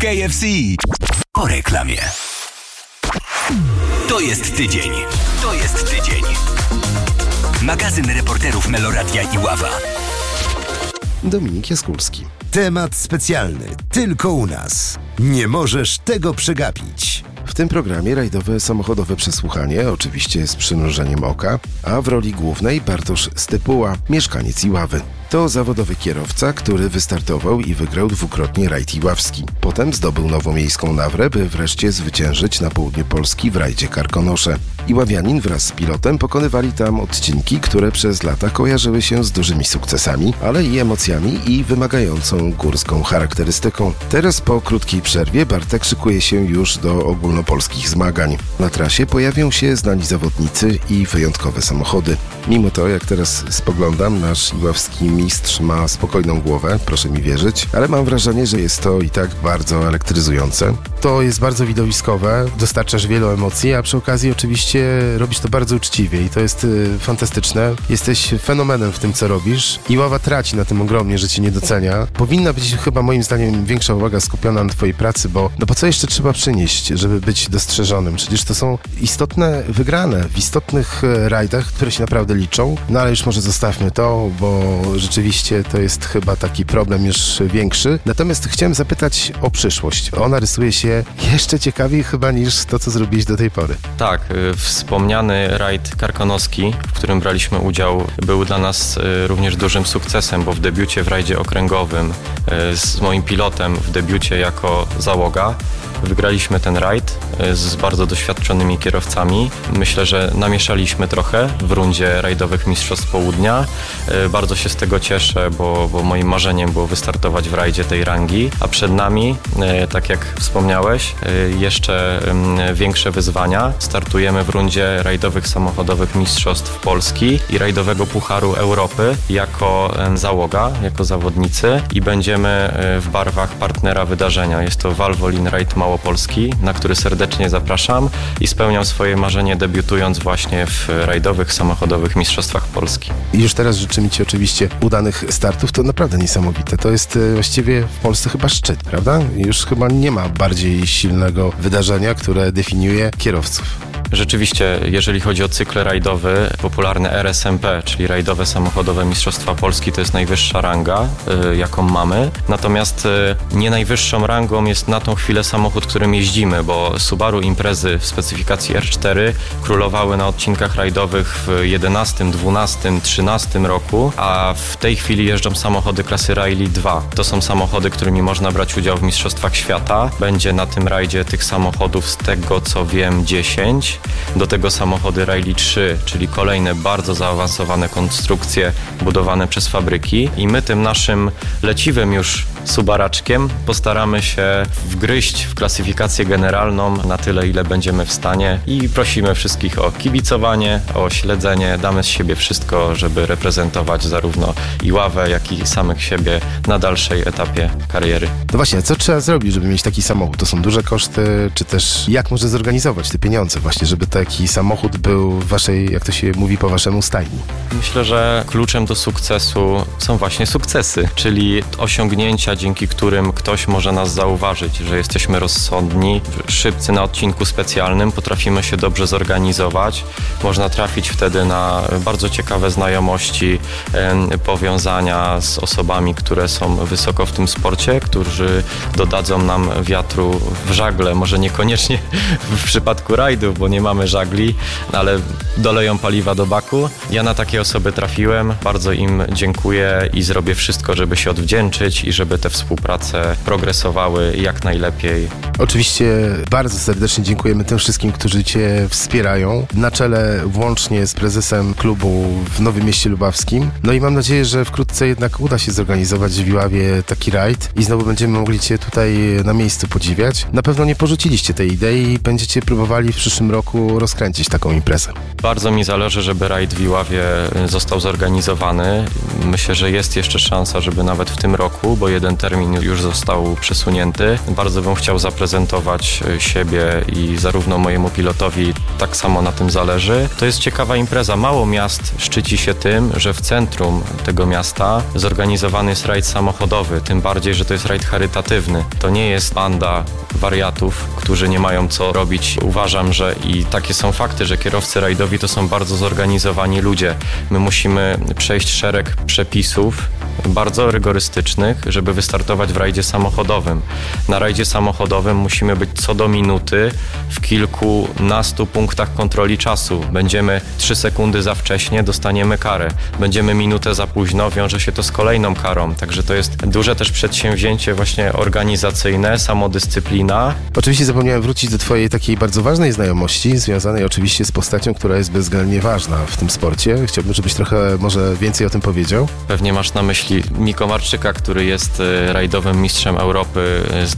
KFC. Po reklamie. To jest tydzień. Magazyn reporterów Meloradia i Ława. Dominik Jaskulski. Temat specjalny, tylko u nas. Nie możesz tego przegapić. W tym programie rajdowe samochodowe przesłuchanie, oczywiście z przymrużeniem oka, a w roli głównej Bartosz Stypuła, mieszkaniec Iławy. To zawodowy kierowca, który wystartował i wygrał dwukrotnie rajd iławski. Potem zdobył nowomiejską nawrę, by wreszcie zwyciężyć na południu Polski w rajdzie Karkonosze. Iławianin wraz z pilotem pokonywali tam odcinki, które przez lata kojarzyły się z dużymi sukcesami, ale i emocjami i wymagającą górską charakterystyką. Teraz po krótkiej przerwie Bartek szykuje się już do ogólnopolskich zmagań. Na trasie pojawią się znani zawodnicy i wyjątkowe samochody. Mimo to, jak teraz spoglądam, nasz iławski mistrz ma spokojną głowę, proszę mi wierzyć, ale mam wrażenie, że jest to i tak bardzo elektryzujące. To jest bardzo widowiskowe, dostarczasz wielu emocji, a przy okazji oczywiście robisz to bardzo uczciwie i to jest fantastyczne. Jesteś fenomenem w tym, co robisz. Iława traci na tym ogromnie, że cię nie docenia. Powinna być chyba moim zdaniem większa uwaga skupiona na twojej pracy, bo co jeszcze trzeba przynieść, żeby być dostrzeżonym? Przecież to są istotne wygrane w istotnych rajdach, które się naprawdę liczą. No ale już może zostawmy to, bo rzeczywiście to jest chyba taki problem już większy. Natomiast chciałem zapytać o przyszłość. Ona rysuje się jeszcze ciekawiej chyba niż to, co zrobiliście do tej pory. Tak, wspomniany rajd karkonoski, w którym braliśmy udział, był dla nas również dużym sukcesem, bo w debiucie w rajdzie okręgowym z moim pilotem w debiucie jako załoga wygraliśmy ten rajd z bardzo doświadczonymi kierowcami. Myślę, że namieszaliśmy trochę w rundzie rajdowych Mistrzostw Południa. Bardzo się z tego cieszę, bo moim marzeniem było wystartować w rajdzie tej rangi, a przed nami, tak jak wspomniałeś, jeszcze większe wyzwania. Startujemy w rundzie rajdowych samochodowych Mistrzostw Polski i rajdowego Pucharu Europy jako załoga, jako zawodnicy i będziemy w barwach partnera wydarzenia. Jest to Valvoline Raid Małopolski, na który serdecznie zapraszam i spełniam swoje marzenie, debiutując właśnie w rajdowych samochodowych Mistrzostwach Polski. I już teraz życzymy ci oczywiście udanych startów, to naprawdę niesamowite. To jest właściwie w Polsce chyba szczyt, prawda? Już chyba nie ma bardziej silnego wydarzenia, które definiuje kierowców. Rzeczywiście, jeżeli chodzi o cykl rajdowy, popularny RSMP, czyli rajdowe samochodowe Mistrzostwa Polski, to jest najwyższa ranga, jaką mamy. Natomiast nie najwyższą rangą jest na tą chwilę samochód, którym jeździmy, bo Subaru Imprezy w specyfikacji R4 królowały na odcinkach rajdowych w 11, 12, 13 roku, a w tej chwili jeżdżą samochody klasy Rally 2. To są samochody, którymi można brać udział w Mistrzostwach Świata. Będzie na tym rajdzie tych samochodów, z tego co wiem, 10. Do tego samochody Rally 3, czyli kolejne bardzo zaawansowane konstrukcje budowane przez fabryki i my tym naszym leciwym już Subaraczkiem postaramy się wgryźć w klasyfikację generalną na tyle, ile będziemy w stanie i prosimy wszystkich o kibicowanie, o śledzenie, damy z siebie wszystko, żeby reprezentować zarówno Iławę, jak i samych siebie na dalszej etapie kariery. No właśnie, a co trzeba zrobić, żeby mieć taki samochód? To są duże koszty, czy też jak może zorganizować te pieniądze właśnie, żeby taki samochód był w waszej, jak to się mówi po waszemu, stajni? Myślę, że kluczem do sukcesu są właśnie sukcesy, czyli osiągnięcia, dzięki którym ktoś może nas zauważyć, że jesteśmy rozsądni, szybcy na odcinku specjalnym, potrafimy się dobrze zorganizować. Można trafić wtedy na bardzo ciekawe znajomości, powiązania z osobami, które są wysoko w tym sporcie, którzy dodadzą nam wiatru w żagle, może niekoniecznie w przypadku rajdów, bo nie mamy żagli, ale doleją paliwa do baku. Ja na takie osoby trafiłem, bardzo im dziękuję i zrobię wszystko, żeby się odwdzięczyć i żeby te współprace progresowały jak najlepiej. Oczywiście bardzo serdecznie dziękujemy tym wszystkim, którzy cię wspierają, na czele włącznie z prezesem klubu w Nowym Mieście Lubawskim. No i mam nadzieję, że wkrótce jednak uda się zorganizować w Iławie taki rajd i znowu będziemy mogli cię tutaj na miejscu podziwiać. Na pewno nie porzuciliście tej idei i będziecie próbowali w przyszłym roku rozkręcić taką imprezę. Bardzo mi zależy, żeby rajd w Iławie został zorganizowany. Myślę, że jest jeszcze szansa, żeby nawet w tym roku, bo jeden termin już został przesunięty. Bardzo bym chciał zaprezentować zaprezentować siebie i zarówno mojemu pilotowi tak samo na tym zależy. To jest ciekawa impreza. Mało miast szczyci się tym, że w centrum tego miasta zorganizowany jest rajd samochodowy, tym bardziej, że to jest rajd charytatywny. To nie jest banda wariatów, którzy nie mają co robić. Uważam, że i takie są fakty, że kierowcy rajdowi to są bardzo zorganizowani ludzie. My musimy przejść szereg przepisów bardzo rygorystycznych, żeby wystartować w rajdzie samochodowym. Na rajdzie samochodowym musimy być co do minuty w kilkunastu punktach kontroli czasu. Będziemy 3 sekundy za wcześnie, dostaniemy karę. Będziemy minutę za późno, wiąże się to z kolejną karą. Także to jest duże też przedsięwzięcie właśnie organizacyjne, samodyscyplina. Oczywiście zapomniałem wrócić do twojej takiej bardzo ważnej znajomości, związanej oczywiście z postacią, która jest bezwzględnie ważna w tym sporcie. Chciałbym, żebyś trochę może więcej o tym powiedział. Pewnie masz na myśli Miko Marczyka, który jest rajdowym mistrzem Europy z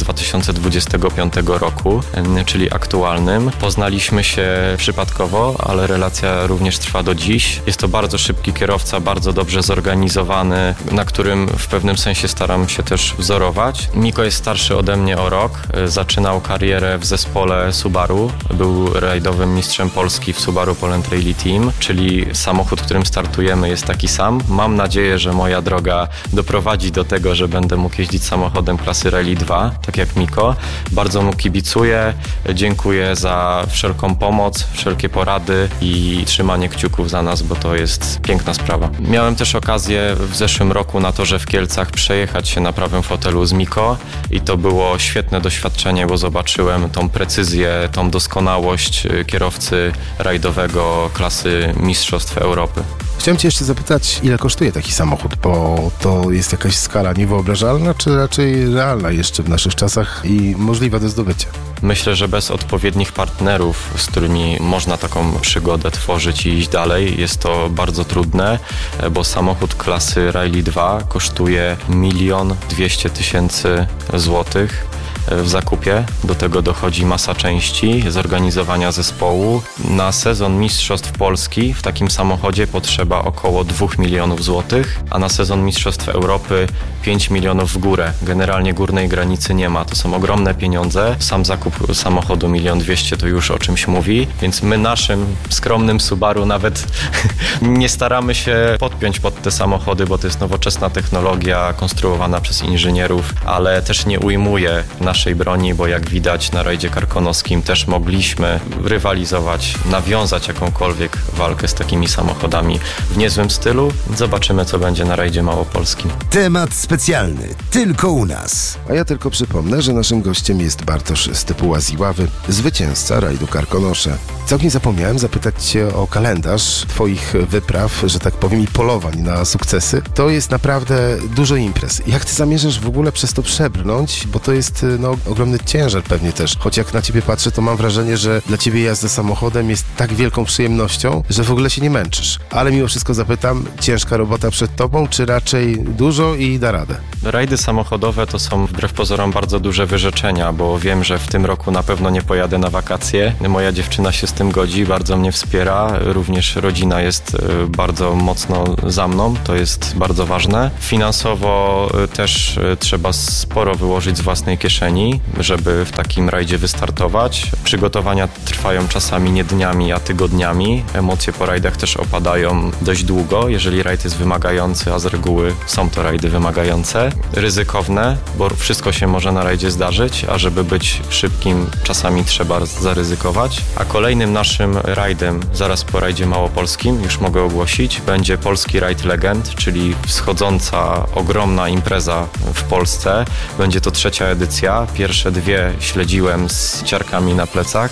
2025 roku, czyli aktualnym. Poznaliśmy się przypadkowo, ale relacja również trwa do dziś. Jest to bardzo szybki kierowca, bardzo dobrze zorganizowany, na którym w pewnym sensie staram się też wzorować. Miko jest starszy ode mnie o rok. Zaczynał karierę w zespole Subaru. Był rajdowym mistrzem Polski w Subaru Poland Rally Team, czyli samochód, którym startujemy, jest taki sam. Mam nadzieję, że moja droga doprowadzi do tego, że będę mógł jeździć samochodem klasy Rally 2, tak jak Miko. Bardzo mu kibicuję, dziękuję za wszelką pomoc, wszelkie porady i trzymanie kciuków za nas, bo to jest piękna sprawa. Miałem też okazję w zeszłym roku na torze w Kielcach przejechać się na prawym fotelu z Miko i to było świetne doświadczenie, bo zobaczyłem tą precyzję, tą doskonałość kierowcy rajdowego klasy Mistrzostw Europy. Chciałem cię jeszcze zapytać, ile kosztuje taki samochód, bo to jest jakaś skala niewyobrażalna, czy raczej realna jeszcze w naszych czasach i możliwa do zdobycia? Myślę, że bez odpowiednich partnerów, z którymi można taką przygodę tworzyć i iść dalej, jest to bardzo trudne, bo samochód klasy Rally 2 kosztuje 1 200 000 złotych w zakupie. Do tego dochodzi masa części, zorganizowania zespołu. Na sezon Mistrzostw Polski w takim samochodzie potrzeba około 2 milionów złotych, a na sezon Mistrzostw Europy 5 milionów w górę. Generalnie górnej granicy nie ma. To są ogromne pieniądze. Sam zakup samochodu 1 200 000 to już o czymś mówi, więc my naszym skromnym Subaru nawet nie staramy się podpiąć pod te samochody, bo to jest nowoczesna technologia konstruowana przez inżynierów, ale też nie ujmuje naszej broni, bo jak widać na rajdzie karkonoskim też mogliśmy rywalizować, nawiązać jakąkolwiek walkę z takimi samochodami w niezłym stylu. Zobaczymy, co będzie na rajdzie małopolskim. Temat specjalny tylko u nas. A ja tylko przypomnę, że naszym gościem jest Bartosz Stypuła z Iławy, zwycięzca rajdu Karkonosze. Całkiem zapomniałem zapytać cię o kalendarz twoich wypraw, że tak powiem, i polowań na sukcesy. To jest naprawdę dużo imprez. Jak ty zamierzasz w ogóle przez to przebrnąć, bo to jest ogromny ciężar pewnie też. Choć jak na ciebie patrzę, to mam wrażenie, że dla ciebie jazda samochodem jest tak wielką przyjemnością, że w ogóle się nie męczysz. Ale mimo wszystko zapytam, ciężka robota przed tobą, czy raczej dużo i da radę? Rajdy samochodowe to są wbrew pozorom bardzo duże wyrzeczenia, bo wiem, że w tym roku na pewno nie pojadę na wakacje. Moja dziewczyna się z tym godzi, bardzo mnie wspiera. Również rodzina jest bardzo mocno za mną, to jest bardzo ważne. Finansowo też trzeba sporo wyłożyć z własnej kieszeni, żeby w takim rajdzie wystartować. Przygotowania trwają czasami nie dniami, a tygodniami. Emocje po rajdach też opadają dość długo, jeżeli rajd jest wymagający, a z reguły są to rajdy wymagające. Ryzykowne, bo wszystko się może na rajdzie zdarzyć, a żeby być szybkim, czasami trzeba zaryzykować. A kolejnym naszym rajdem, zaraz po rajdzie małopolskim, już mogę ogłosić, będzie Polski Rajd Legend, czyli wschodząca, ogromna impreza w Polsce. Będzie to 3. edycja. Pierwsze 2 śledziłem z ciarkami na plecach.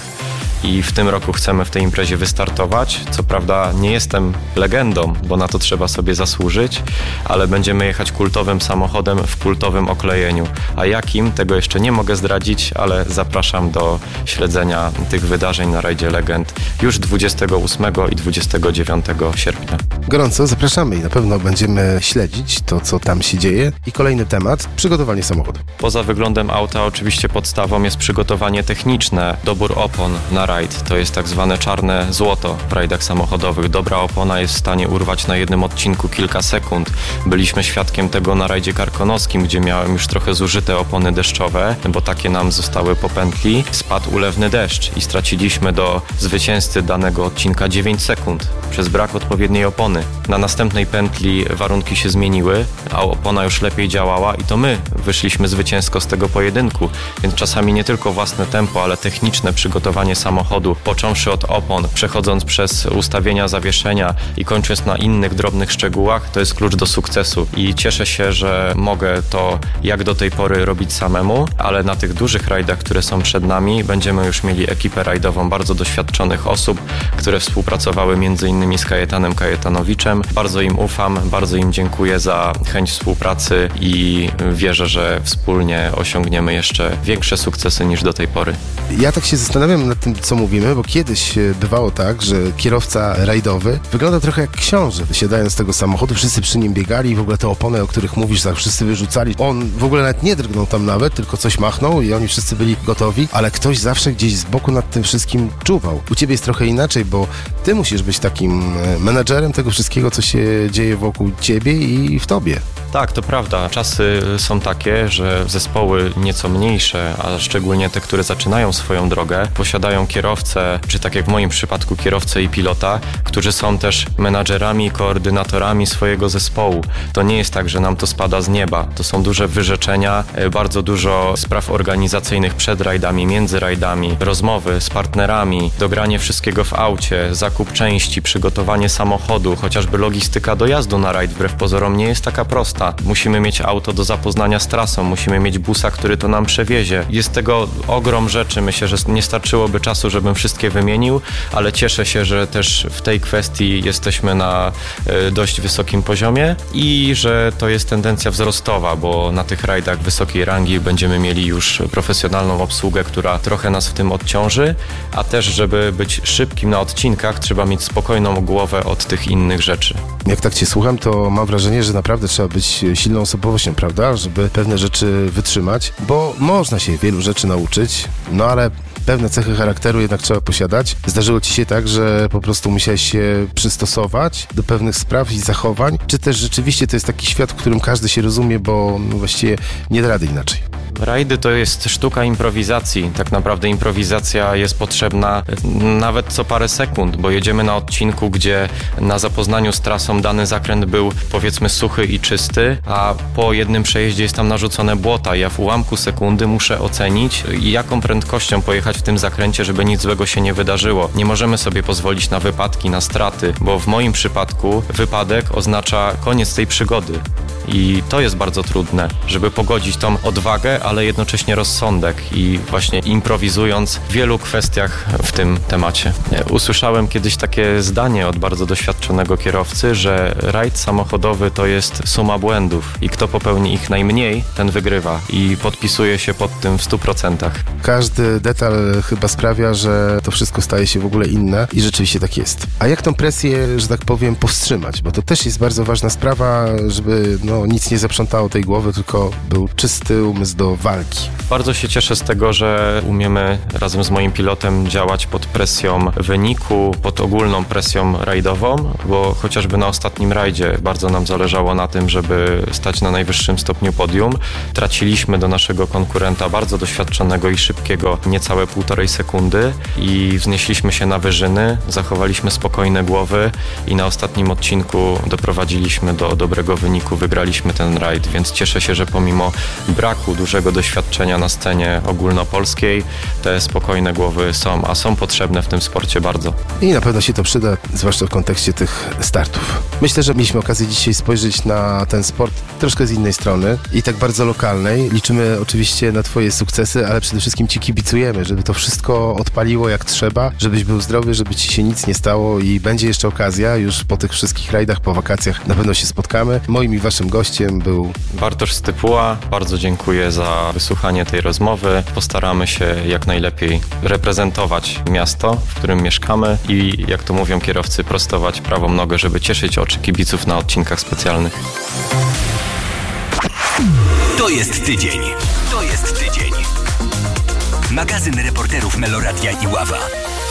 I w tym roku chcemy w tej imprezie wystartować. Co prawda nie jestem legendą, bo na to trzeba sobie zasłużyć, ale będziemy jechać kultowym samochodem w kultowym oklejeniu. A jakim? Tego jeszcze nie mogę zdradzić, ale zapraszam do śledzenia tych wydarzeń na rajdzie Legend już 28 i 29 sierpnia. Gorąco zapraszamy i na pewno będziemy śledzić to, co tam się dzieje. I kolejny temat, przygotowanie samochodu. Poza wyglądem auta oczywiście podstawą jest przygotowanie techniczne, dobór opon na rajd. To jest tak zwane czarne złoto w rajdach samochodowych. Dobra opona jest w stanie urwać na jednym odcinku kilka sekund. Byliśmy świadkiem tego na rajdzie karkonoskim, gdzie miałem już trochę zużyte opony deszczowe, bo takie nam zostały po pętli. Spadł ulewny deszcz i straciliśmy do zwycięzcy danego odcinka 9 sekund przez brak odpowiedniej opony. Na następnej pętli warunki się zmieniły, a opona już lepiej działała i to my wyszliśmy zwycięsko z tego pojedynku. Więc czasami nie tylko własne tempo, ale techniczne przygotowanie samochodu, począwszy od opon, przechodząc przez ustawienia zawieszenia i kończąc na innych drobnych szczegółach, to jest klucz do sukcesu. I cieszę się, że mogę to jak do tej pory robić samemu, ale na tych dużych rajdach, które są przed nami, będziemy już mieli ekipę rajdową bardzo doświadczonych osób, które współpracowały m.in. z Kajetanem Kajetanowiczem. Bardzo im ufam, bardzo im dziękuję za chęć współpracy i wierzę, że wspólnie osiągniemy jeszcze większe sukcesy niż do tej pory. Ja tak się zastanawiam nad tym, co mówimy, bo kiedyś bywało tak, że kierowca rajdowy wygląda trochę jak książę. Wysiadając z tego samochodu, wszyscy przy nim biegali i w ogóle te opony, o których mówisz, tak wszyscy wyrzucali. On w ogóle nawet nie drgnął tam nawet, tylko coś machnął i oni wszyscy byli gotowi, ale ktoś zawsze gdzieś z boku nad tym wszystkim czuwał. U ciebie jest trochę inaczej, bo ty musisz być takim menadżerem tego wszystkiego, co się dzieje wokół ciebie i w tobie. Tak, to prawda. Czasy są takie, że zespoły nieco mniejsze, a szczególnie te, które zaczynają swoją drogę, posiadają kierowcę, czy tak jak w moim przypadku kierowcę i pilota, którzy są też menadżerami i koordynatorami swojego zespołu. To nie jest tak, że nam to spada z nieba. To są duże wyrzeczenia, bardzo dużo spraw organizacyjnych przed rajdami, między rajdami, rozmowy z partnerami, dogranie wszystkiego w aucie, zakup części, przygotowanie samochodu, chociażby logistyka dojazdu na rajd wbrew pozorom nie jest taka prosta. Musimy mieć auto do zapoznania z trasą, musimy mieć busa, który to nam przewiezie. Jest tego ogrom rzeczy, myślę, że nie starczyłoby czasu, żebym wszystkie wymienił, ale cieszę się, że też w tej kwestii jesteśmy na dość wysokim poziomie i że to jest tendencja wzrostowa, bo na tych rajdach wysokiej rangi będziemy mieli już profesjonalną obsługę, która trochę nas w tym odciąży, a też, żeby być szybkim na odcinkach, trzeba mieć spokojną głowę od tych innych rzeczy. Jak tak cię słucham, to mam wrażenie, że naprawdę trzeba być silną osobowością, prawda? Żeby pewne rzeczy wytrzymać, bo można się wielu rzeczy nauczyć, no ale pewne cechy charakteru jednak trzeba posiadać. Zdarzyło ci się tak, że po prostu musiałeś się przystosować do pewnych spraw i zachowań, czy też rzeczywiście to jest taki świat, w którym każdy się rozumie, bo właściwie nie da rady inaczej? Rajdy to jest sztuka improwizacji. Tak naprawdę improwizacja jest potrzebna nawet co parę sekund, bo jedziemy na odcinku, gdzie na zapoznaniu z trasą dany zakręt był powiedzmy suchy i czysty, a po jednym przejeździe jest tam narzucone błota. Ja w ułamku sekundy muszę ocenić, jaką prędkością pojechać w tym zakręcie, żeby nic złego się nie wydarzyło. Nie możemy sobie pozwolić na wypadki, na straty, bo w moim przypadku wypadek oznacza koniec tej przygody. I to jest bardzo trudne, żeby pogodzić tą odwagę, ale jednocześnie rozsądek i właśnie improwizując w wielu kwestiach w tym temacie. Usłyszałem kiedyś takie zdanie od bardzo doświadczonego kierowcy, że rajd samochodowy to jest suma błędów i kto popełni ich najmniej, ten wygrywa i podpisuję się pod tym w 100%. Każdy detal chyba sprawia, że to wszystko staje się w ogóle inne i rzeczywiście tak jest. A jak tą presję, że tak powiem, powstrzymać? Bo to też jest bardzo ważna sprawa, żeby nic nie zaprzątało tej głowy, tylko był czysty umysł do walki. Bardzo się cieszę z tego, że umiemy razem z moim pilotem działać pod presją wyniku, pod ogólną presją rajdową, bo chociażby na ostatnim rajdzie bardzo nam zależało na tym, żeby stać na najwyższym stopniu podium. Traciliśmy do naszego konkurenta bardzo doświadczonego i szybkiego niecałe 1,5 sekundy i wznieśliśmy się na wyżyny, zachowaliśmy spokojne głowy i na ostatnim odcinku doprowadziliśmy do dobrego wyniku, wygraliśmy ten rajd, więc cieszę się, że pomimo braku dużego doświadczenia na scenie ogólnopolskiej, te spokojne głowy są, a są potrzebne w tym sporcie bardzo. I na pewno się to przyda, zwłaszcza w kontekście tych startów. Myślę, że mieliśmy okazję dzisiaj spojrzeć na ten sport troszkę z innej strony i tak bardzo lokalnej. Liczymy oczywiście na twoje sukcesy, ale przede wszystkim ci kibicujemy, żeby to wszystko odpaliło jak trzeba, żebyś był zdrowy, żeby ci się nic nie stało i będzie jeszcze okazja, już po tych wszystkich rajdach, po wakacjach na pewno się spotkamy. Moim i waszym gościem był Bartosz Stypuła. Bardzo dziękuję za wysłuchanie tej rozmowy. Postaramy się jak najlepiej reprezentować miasto, w którym mieszkamy i, jak to mówią kierowcy, prostować prawą nogę, żeby cieszyć oczy kibiców na odcinkach specjalnych. To jest tydzień. To jest tydzień. Magazyn reporterów Meloradia i Ława.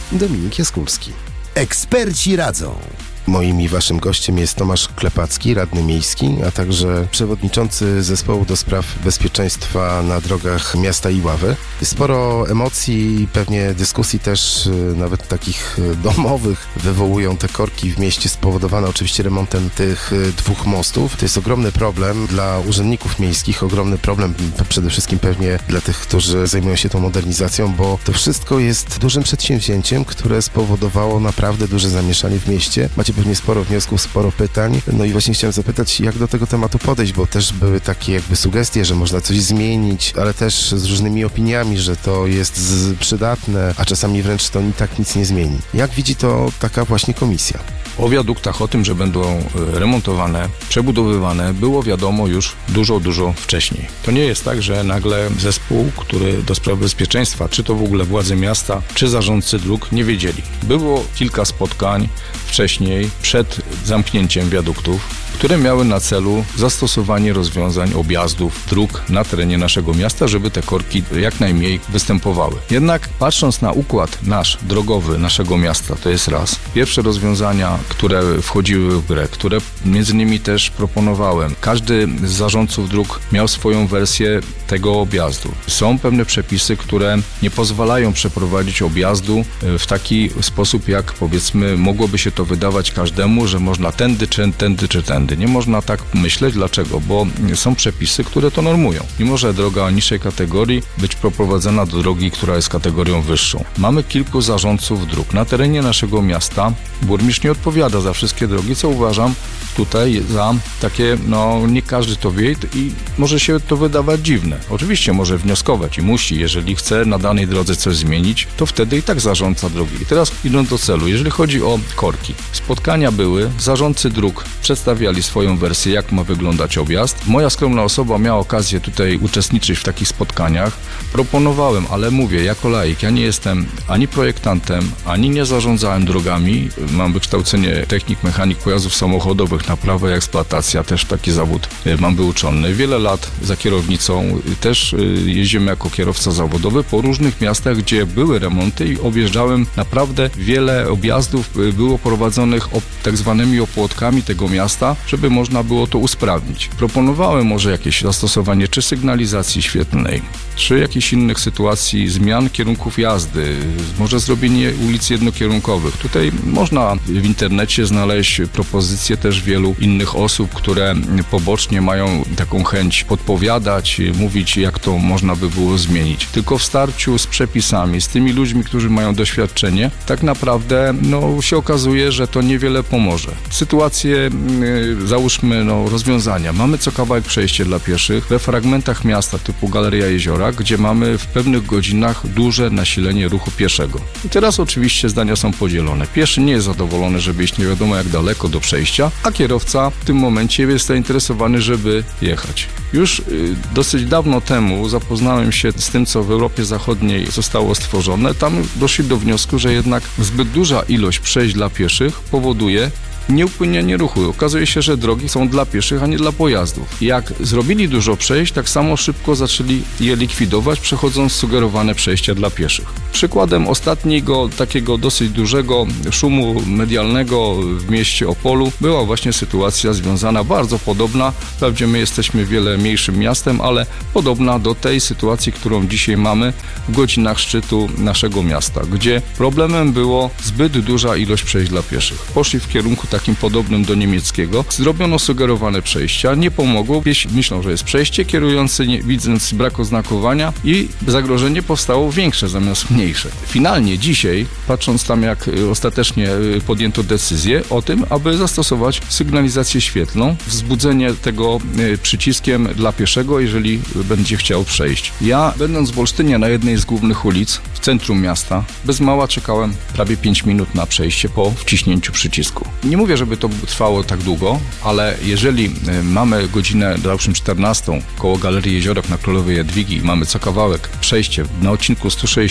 Dominik Jaskulski. Eksperci radzą. Moim i waszym gościem jest Tomasz Klepacki, radny miejski, a także przewodniczący zespołu do spraw bezpieczeństwa na drogach miasta Iławy. Sporo emocji i pewnie dyskusji też, nawet takich domowych, wywołują te korki w mieście spowodowane oczywiście remontem tych dwóch mostów. To jest ogromny problem dla urzędników miejskich, ogromny problem przede wszystkim pewnie dla tych, którzy zajmują się tą modernizacją, bo to wszystko jest dużym przedsięwzięciem, które spowodowało naprawdę duże zamieszanie w mieście. Macie pewnie sporo wniosków, sporo pytań. No i właśnie chciałem zapytać, jak do tego tematu podejść, bo też były takie jakby sugestie, że można coś zmienić, ale też z różnymi opiniami, że to jest przydatne, a czasami wręcz to i tak nic nie zmieni. Jak widzi to taka właśnie komisja? O wiaduktach, o tym, że będą remontowane, przebudowywane, było wiadomo już dużo wcześniej. To nie jest tak, że nagle zespół, który do spraw bezpieczeństwa, czy to w ogóle władze miasta, czy zarządcy dróg nie wiedzieli. Było kilka spotkań wcześniej, przed zamknięciem wiaduktów, które miały na celu zastosowanie rozwiązań objazdów dróg na terenie naszego miasta, żeby te korki jak najmniej występowały. Jednak patrząc na układ nasz, drogowy naszego miasta, to jest raz. Pierwsze rozwiązania, które wchodziły w grę, które między innymi też proponowałem. Każdy z zarządców dróg miał swoją wersję tego objazdu. Są pewne przepisy, które nie pozwalają przeprowadzić objazdu w taki sposób, jak powiedzmy mogłoby się to wydawać każdemu, że można tędy czy tędy. Nie można tak myśleć. Dlaczego? Bo są przepisy, które to normują. Nie może droga niższej kategorii być przeprowadzona do drogi, która jest kategorią wyższą. Mamy kilku zarządców dróg. Na terenie naszego miasta burmistrz nie odpowiada za wszystkie drogi, co uważam tutaj za takie, nie każdy to wie i może się to wydawać dziwne. Oczywiście może wnioskować i musi, jeżeli chce na danej drodze coś zmienić, to wtedy i tak zarządca drogi. I teraz idąc do celu, jeżeli chodzi o korki. Spotkania były, zarządcy dróg przedstawiali swoją wersję, jak ma wyglądać objazd. Moja skromna osoba miała okazję tutaj uczestniczyć w takich spotkaniach. Proponowałem, ale mówię, jako laik, ja nie jestem ani projektantem, ani nie zarządzałem drogami. Mam wykształcenie technik, mechanik pojazdów samochodowych, naprawa i eksploatacja, też taki zawód mam wyuczony. Wiele lat za kierownicą też jeździłem jako kierowca zawodowy po różnych miastach, gdzie były remonty i objeżdżałem naprawdę wiele objazdów było prowadzonych tak zwanymi opłotkami tego miasta, żeby można było to usprawnić. Proponowałem może jakieś zastosowanie czy sygnalizacji świetlnej, czy jakichś innych sytuacji, zmian kierunków jazdy, może zrobienie ulic jednokierunkowych. Tutaj można w internecie znaleźć propozycje też wielu innych osób, które pobocznie mają taką chęć podpowiadać, mówić, jak to można by było zmienić. Tylko w starciu z przepisami, z tymi ludźmi, którzy mają doświadczenie, tak naprawdę się okazuje, że to niewiele pomoże. Sytuacje, załóżmy, rozwiązania. Mamy co kawałek przejście dla pieszych we fragmentach miasta typu Galeria Jeziora, gdzie mamy w pewnych godzinach duże nasilenie ruchu pieszego. I teraz oczywiście zdania są podzielone. Pieszy nie jest zadowolony, żeby iść nie wiadomo jak daleko do przejścia, a kierowca w tym momencie jest zainteresowany, żeby jechać. Już dosyć dawno temu zapoznałem się z tym, co w Europie Zachodniej zostało stworzone. Tam doszli do wniosku, że jednak zbyt duża ilość przejść dla pieszych powoduje nieupłynianie ruchu. Okazuje się, że drogi są dla pieszych, a nie dla pojazdów. Jak zrobili dużo przejść, tak samo szybko zaczęli je likwidować, przechodząc sugerowane przejścia dla pieszych. Przykładem ostatniego takiego dosyć dużego szumu medialnego w mieście Opolu była właśnie sytuacja związana, bardzo podobna, wprawdzie my jesteśmy wiele mniejszym miastem, ale podobna do tej sytuacji, którą dzisiaj mamy w godzinach szczytu naszego miasta, gdzie problemem było zbyt duża ilość przejść dla pieszych. Poszli w kierunku takim podobnym do niemieckiego. Zrobiono sugerowane przejścia, nie pomogło. Piesi myślą, że jest przejście, kierujący widząc brak oznakowania i zagrożenie powstało większe zamiast mniejsze. Finalnie dzisiaj, patrząc tam jak ostatecznie podjęto decyzję o tym, aby zastosować sygnalizację świetlną, wzbudzenie tego przyciskiem dla pieszego, jeżeli będzie chciał przejść. Ja, będąc w Olsztynie na jednej z głównych ulic w centrum miasta, bez mała czekałem prawie 5 minut na przejście po wciśnięciu przycisku. Nie mówię, żeby to trwało tak długo, ale jeżeli mamy godzinę, załóżmy 14 koło Galerii Jeziorek na Królowej Jadwigi i mamy co kawałek przejście na odcinku 160 metrów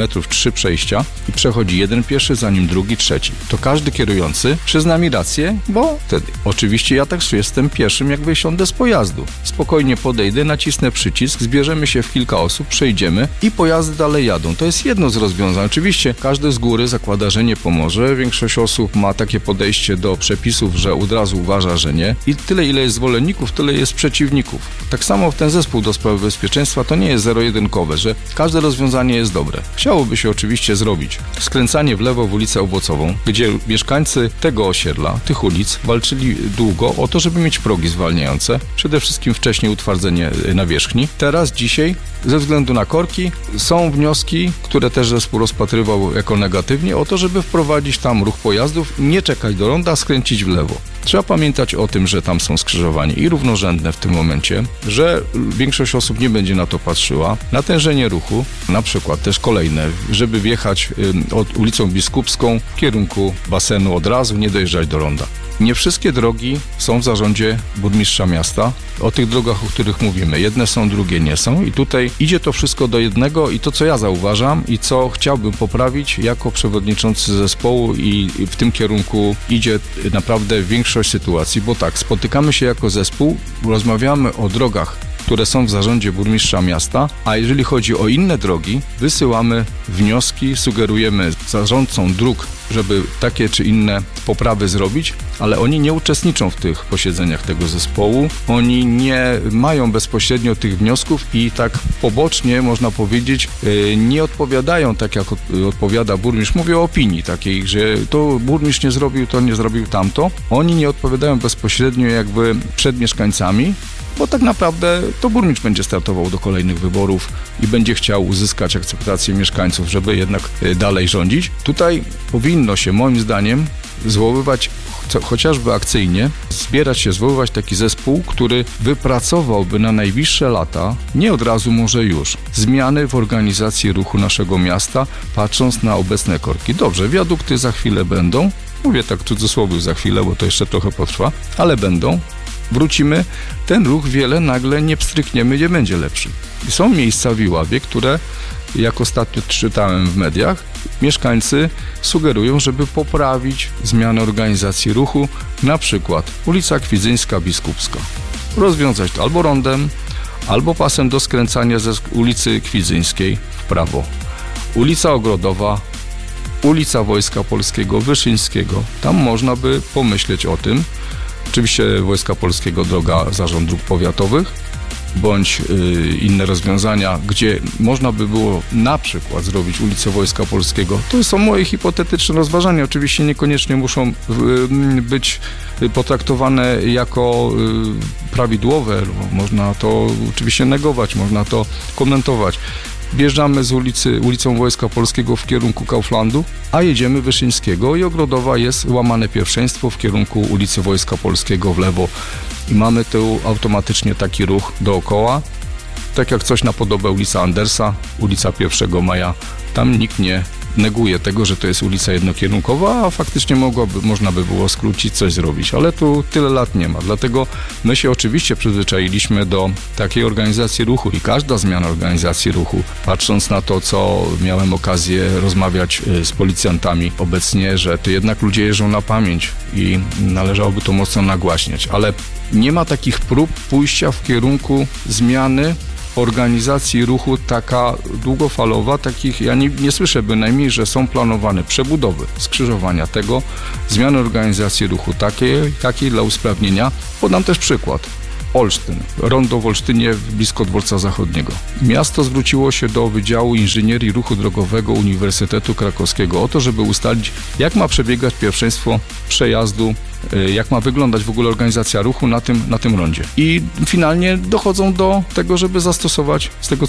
metrów 3 przejścia i przechodzi jeden pieszy, za nim drugi, trzeci. To każdy kierujący przyzna mi rację, bo wtedy oczywiście ja tak jestem pieszym, jak wysiądę z pojazdu. Spokojnie podejdę, nacisnę przycisk, zbierzemy się w kilka osób, przejdziemy i pojazdy dalej jadą. To jest jedno z rozwiązań. Oczywiście każdy z góry zakłada, że nie pomoże. Większość osób ma takie podejście do przepisów, że od razu uważa, że nie. I tyle, ile jest zwolenników, tyle jest przeciwników. Tak samo w ten zespół do spraw bezpieczeństwa to nie jest zero-jedynkowe, że każde rozwiązanie jest dobre. Chciałoby się oczywiście zrobić skręcanie w lewo w ulicę Owocową, gdzie mieszkańcy tego osiedla, tych ulic walczyli długo o to, żeby mieć progi zwalniające. Przede wszystkim wcześniej utwardzenie nawierzchni. Teraz, dzisiaj, ze względu na korki, są wnioski, które też zespół rozpatrywał jako negatywnie, o to, żeby wprowadzić tam ruch pojazdów, nie czekać do ronda, skręcić w lewo. Trzeba pamiętać o tym, że tam są skrzyżowania i równorzędne w tym momencie, że większość osób nie będzie na to patrzyła. Natężenie ruchu, na przykład też kolejne, żeby wjechać od ulicą Biskupską w kierunku basenu od razu, nie dojeżdżać do ronda. Nie wszystkie drogi są w zarządzie burmistrza miasta. O tych drogach, o których mówimy. Jedne są, drugie nie są. I tutaj idzie to wszystko do jednego i to, co ja zauważam i co chciałbym poprawić jako przewodniczący zespołu i w tym kierunku idzie naprawdę większość sytuacji, bo tak, spotykamy się jako zespół, rozmawiamy o drogach, które są w zarządzie burmistrza miasta, a jeżeli chodzi o inne drogi, wysyłamy wnioski, sugerujemy zarządcom dróg, żeby takie czy inne poprawy zrobić, ale oni nie uczestniczą w tych posiedzeniach tego zespołu, oni nie mają bezpośrednio tych wniosków i tak pobocznie, można powiedzieć, nie odpowiadają tak, jak odpowiada burmistrz. Mówię o opinii takiej, że to burmistrz nie zrobił to, nie zrobił tamto. Oni nie odpowiadają bezpośrednio jakby przed mieszkańcami, bo tak naprawdę to burmistrz będzie startował do kolejnych wyborów i będzie chciał uzyskać akceptację mieszkańców, żeby jednak dalej rządzić. Tutaj powinno się, moim zdaniem, zwoływać chociażby akcyjnie, zwoływać taki zespół, który wypracowałby na najbliższe lata, nie od razu, może już, zmiany w organizacji ruchu naszego miasta, patrząc na obecne korki. Dobrze, wiadukty za chwilę będą, mówię tak w cudzysłowie za chwilę, bo to jeszcze trochę potrwa, ale będą. Wrócimy, ten ruch wiele nagle nie pstrykniemy, nie będzie lepszy. I są miejsca w Iławie, które, jak ostatnio czytałem w mediach, mieszkańcy sugerują, żeby poprawić zmianę organizacji ruchu, na przykład ulica Kwidzyńska, Biskupska. Rozwiązać to albo rondem, albo pasem do skręcania ze ulicy Kwidzyńskiej w prawo. Ulica Ogrodowa, ulica Wojska Polskiego, Wyszyńskiego. Tam można by pomyśleć o tym. Oczywiście Wojska Polskiego droga Zarząd Dróg Powiatowych, bądź inne rozwiązania, gdzie można by było na przykład zrobić ulicę Wojska Polskiego. To są moje hipotetyczne rozważania. Oczywiście niekoniecznie muszą być potraktowane jako prawidłowe. Można to oczywiście negować, można to komentować. Wjeżdżamy z ulicą Wojska Polskiego w kierunku Kauflandu, a jedziemy Wyszyńskiego i Ogrodowa jest łamane pierwszeństwo w kierunku ulicy Wojska Polskiego w lewo. I mamy tu automatycznie taki ruch dookoła, tak jak coś na podobę ulica Andersa, ulica 1 Maja. Tam nikt nie neguje tego, że to jest ulica jednokierunkowa, a faktycznie można by było skrócić, coś zrobić, ale tu tyle lat nie ma. Dlatego my się oczywiście przyzwyczailiśmy do takiej organizacji ruchu i każda zmiana organizacji ruchu, patrząc na to, co miałem okazję rozmawiać z policjantami obecnie, że to jednak ludzie jeżdżą na pamięć i należałoby to mocno nagłaśniać, ale nie ma takich prób pójścia w kierunku zmiany organizacji ruchu taka długofalowa, takich ja nie słyszę bynajmniej, że są planowane przebudowy, skrzyżowania tego, zmiany organizacji ruchu takiej dla usprawnienia. Podam też przykład. Olsztyn, rondo w Olsztynie blisko Dworca Zachodniego. Miasto zwróciło się do Wydziału Inżynierii Ruchu Drogowego Uniwersytetu Krakowskiego o to, żeby ustalić, jak ma przebiegać pierwszeństwo przejazdu, jak ma wyglądać w ogóle organizacja ruchu na tym rondzie. I finalnie dochodzą do tego, żeby zastosować, z tego